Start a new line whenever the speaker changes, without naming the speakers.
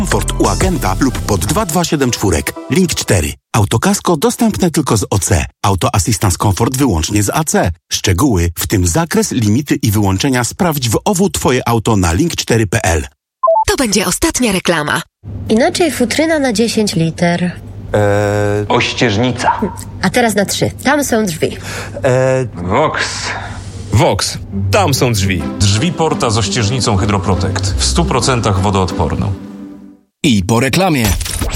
Komfort u agenta lub pod 2274. Link 4. Autokasko dostępne tylko z OC. Auto Assistance Comfort wyłącznie z AC. Szczegóły, w tym zakres, limity i wyłączenia sprawdź w OWU Twoje auto na link4.pl.
To będzie ostatnia reklama.
Inaczej futryna na 10 liter.
Ościeżnica.
A teraz na 3. Tam są drzwi.
Vox. Tam są drzwi.
Drzwi Porta z ościeżnicą Hydroprotect. W 100% wodoodporną.
I po reklamie.